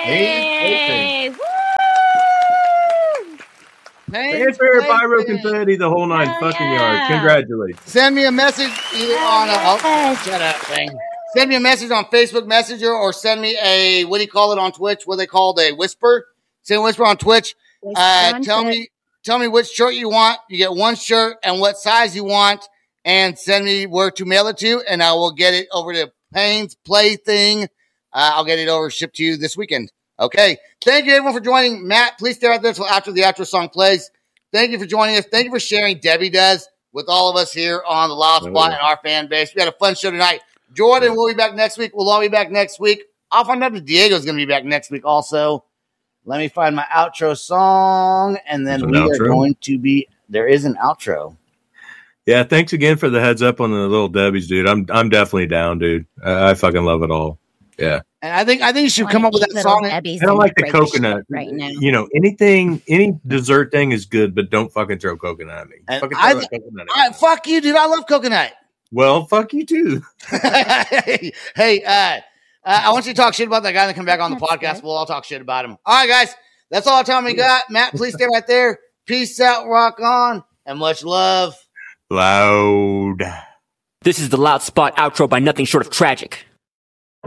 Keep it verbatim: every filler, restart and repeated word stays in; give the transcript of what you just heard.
Hey! Woo! Fanfare, pyro, confetti, the whole nine Hell fucking yeah. yards. Congratulations. Send me a message either on a, oh, yes. shut up, thing. Send me a message on Facebook Messenger or send me a, what do you call it on Twitch? What they called a whisper? Send a whisper on Twitch. Whisper Uh, on tell Twitch. me, tell me which shirt you want. You get one shirt and what size you want, and send me where to mail it to, and I will get it over to Payne's Plaything. Uh, I'll get it over shipped to you this weekend. Okay. Thank you everyone for joining. Matt, please stay right there until after the outro song plays. Thank you for joining us. Thank you for sharing. Debbie does with all of us here on the Loud Spot Oh, yeah. and our fan base. We had a fun show tonight. Jordan will be back next week. We'll all be back next week. I'll find out if Diego's going to be back next week also. Let me find my outro song, and then There's we an are outro? going to be – there is an outro. Yeah, thanks again for the heads up on the little Debbie's, dude. I'm I'm definitely down, dude. I, I fucking love it all. Yeah. And I think I think you should I come wanna up with eat that little song. Debbie's I don't and like the break shit coconut. right now. You know, anything, any dessert thing is good, but don't fucking throw coconut at me. And Fucking I throw th- that coconut at I, me. fuck you, dude. I love coconut. Well, fuck you too. hey, uh, uh, I want you to talk shit about that guy that come back on the That's podcast. good. We'll all talk shit about him. All right, guys. That's all the time we got. Matt, please stay right there. Peace out, rock on, and much love. Loud. This is the Loud Spot outro by Nothing Short of Tragic.